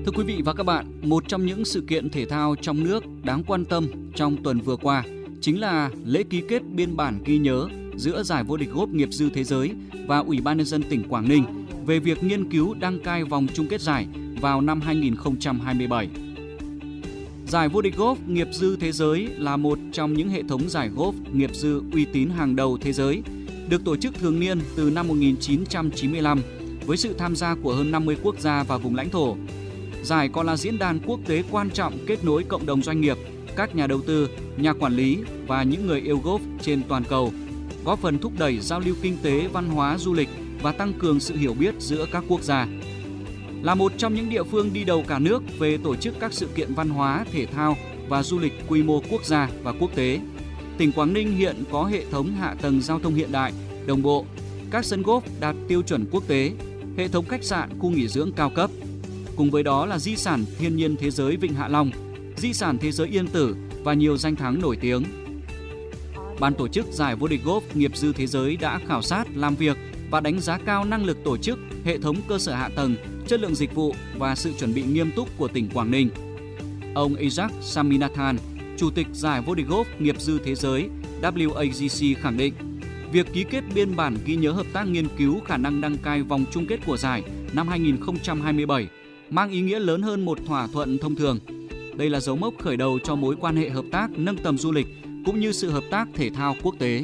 Thưa quý vị và các bạn, một trong những sự kiện thể thao trong nước đáng quan tâm trong tuần vừa qua chính là lễ ký kết biên bản ghi nhớ giữa Giải vô địch golf nghiệp dư thế giới và Ủy ban nhân dân tỉnh Quảng Ninh về việc nghiên cứu đăng cai vòng chung kết giải vào năm 2027. Giải vô địch golf nghiệp dư thế giới là một trong những hệ thống giải golf nghiệp dư uy tín hàng đầu thế giới, được tổ chức thường niên từ năm 1995 với sự tham gia của hơn 50 quốc gia và vùng lãnh thổ. Giải còn là diễn đàn quốc tế quan trọng kết nối cộng đồng doanh nghiệp, các nhà đầu tư, nhà quản lý và những người yêu golf trên toàn cầu, góp phần thúc đẩy giao lưu kinh tế, văn hóa, du lịch và tăng cường sự hiểu biết giữa các quốc gia. Là một trong những địa phương đi đầu cả nước về tổ chức các sự kiện văn hóa, thể thao và du lịch quy mô quốc gia và quốc tế, tỉnh Quảng Ninh hiện có hệ thống hạ tầng giao thông hiện đại, đồng bộ, các sân golf đạt tiêu chuẩn quốc tế, hệ thống khách sạn, khu nghỉ dưỡng cao cấp. Cùng với đó là di sản thiên nhiên thế giới Vịnh Hạ Long, di sản thế giới Yên Tử và nhiều danh thắng nổi tiếng. Ban tổ chức Giải vô địch golf nghiệp dư thế giới đã khảo sát, làm việc và đánh giá cao năng lực tổ chức, hệ thống cơ sở hạ tầng, chất lượng dịch vụ và sự chuẩn bị nghiêm túc của tỉnh Quảng Ninh. Ông Isaac Saminathan, Chủ tịch Giải vô địch golf nghiệp dư thế giới WAGC khẳng định, việc ký kết biên bản ghi nhớ hợp tác nghiên cứu khả năng đăng cai vòng chung kết của giải năm 2027 mang ý nghĩa lớn hơn một thỏa thuận thông thường. Đây là dấu mốc khởi đầu cho mối quan hệ hợp tác nâng tầm du lịch cũng như sự hợp tác thể thao quốc tế.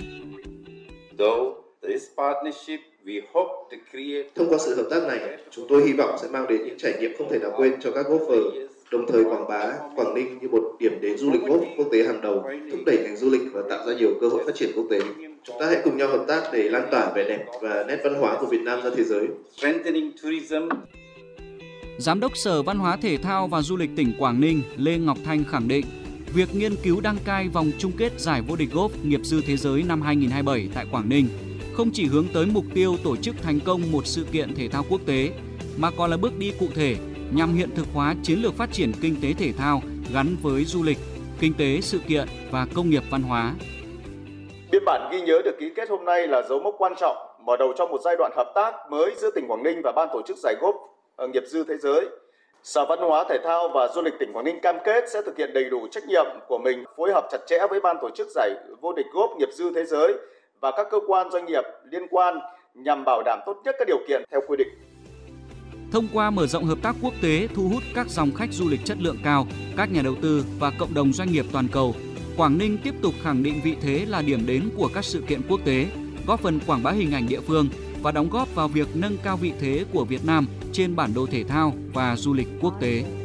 Thông qua sự hợp tác này, chúng tôi hy vọng sẽ mang đến những trải nghiệm không thể nào quên cho các golfer, đồng thời quảng bá Quảng Ninh như một điểm đến du lịch golf quốc tế hàng đầu, thúc đẩy ngành du lịch và tạo ra nhiều cơ hội phát triển quốc tế. Chúng ta hãy cùng nhau hợp tác để lan tỏa vẻ đẹp và nét văn hóa của Việt Nam ra thế giới. Giám đốc Sở Văn hóa Thể thao và Du lịch tỉnh Quảng Ninh Lê Ngọc Thanh khẳng định, việc nghiên cứu đăng cai vòng chung kết Giải vô địch golf nghiệp dư thế giới năm 2027 tại Quảng Ninh không chỉ hướng tới mục tiêu tổ chức thành công một sự kiện thể thao quốc tế, mà còn là bước đi cụ thể nhằm hiện thực hóa chiến lược phát triển kinh tế thể thao gắn với du lịch, kinh tế sự kiện và công nghiệp văn hóa. Biên bản ghi nhớ được ký kết hôm nay là dấu mốc quan trọng, mở đầu cho một giai đoạn hợp tác mới giữa tỉnh Quảng Ninh và Ban tổ chức Giải golf nghiệp dư thế giới. Sở Văn hóa Thể thao và Du lịch tỉnh Quảng Ninh cam kết sẽ thực hiện đầy đủ trách nhiệm của mình, phối hợp chặt chẽ với Ban tổ chức Giải vô địch golf nghiệp dư thế giới và các cơ quan doanh nghiệp liên quan nhằm bảo đảm tốt nhất các điều kiện theo quy định. Thông qua mở rộng hợp tác quốc tế, thu hút các dòng khách du lịch chất lượng cao, các nhà đầu tư và cộng đồng doanh nghiệp toàn cầu, Quảng Ninh tiếp tục khẳng định vị thế là điểm đến của các sự kiện quốc tế, góp phần quảng bá hình ảnh địa phương và đóng góp vào việc nâng cao vị thế của Việt Nam trên bản đồ thể thao và du lịch quốc tế.